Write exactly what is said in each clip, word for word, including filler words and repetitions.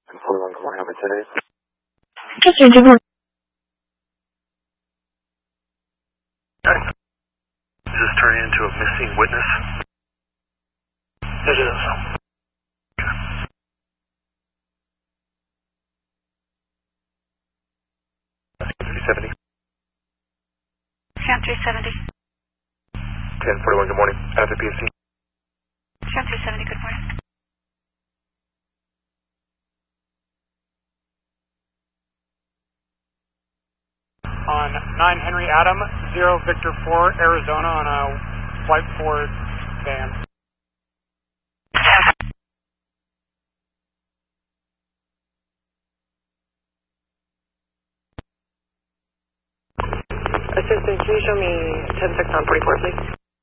forty-one, good morning, ten eight. Just a good morning. Is this turning into a missing witness? It is. three seventy. Count three seventy. ten forty-one, good morning. After P C. Count three seventy, good morning. On nine Henry Adam, zero Victor four, Arizona, on a white Ford van. Assistant, can you show me ten six on forty-four, please?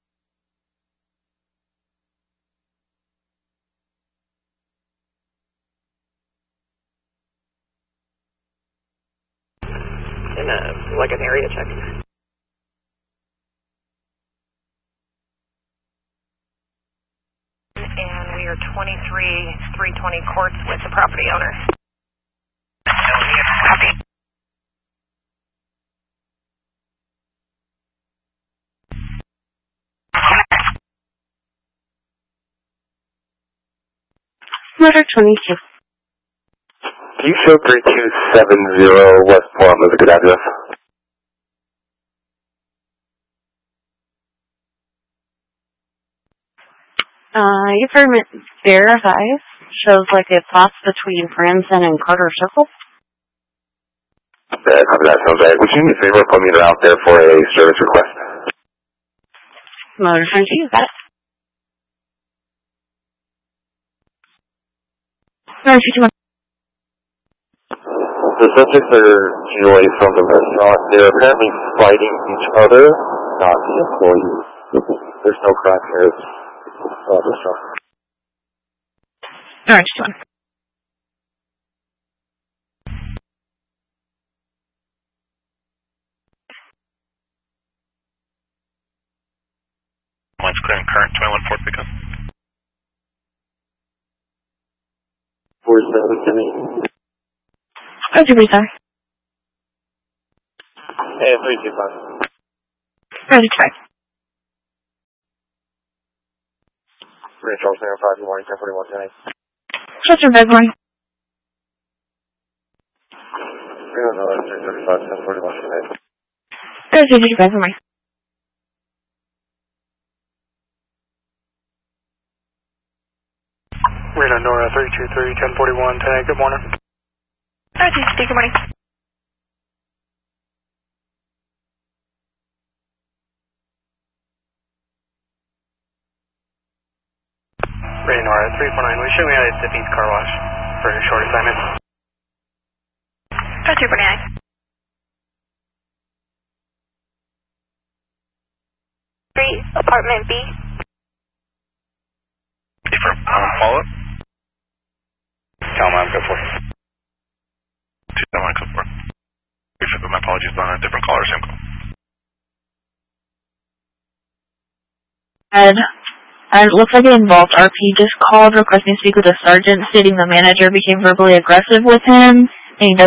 In a, like an area check. And we are twenty-three three twenty Courts with the property owner. Copy. Motor twenty-two. Can you show three two seven zero West Plum as a good address? Uh, your permit verifies. Shows like a plots between Branson and Carter Circle. Yeah, copy that, sounds right. Would you do me a favor, put me out there for a service request? Motor twenty-two, you got it. Motor fifty-one. The subjects are Joy from the restaurant. They're apparently fighting each other, not the employees. There's no crime here. It's uh, restaurant. Motor fifty-one. One's clearing current, twenty-one Fort pickup. four seven ten eight. Oh, two three, sorry. Hey, three two five. Oh, two five. Three Charles Mayor five, good morning, ten forty-one ten eight. Chester, good morning. three one zero three thirty-five, ten forty-one ten eight. Oh, two two five, good morning. Reno Nora three two three, ten forty-one ten eight, good morning. Oh, two fifty, good morning. Reno Nora three four nine, we show me at Zippy's Car Wash for a short assignment. Oh, two forty-nine. Three, apartment B. For um, follow-up? Tell them I'm good for. Two seven one, good for. My apologies on a different caller, same call. And, and it looks like it involved R P just called requesting to speak with a sergeant, stating the manager became verbally aggressive with him, and he does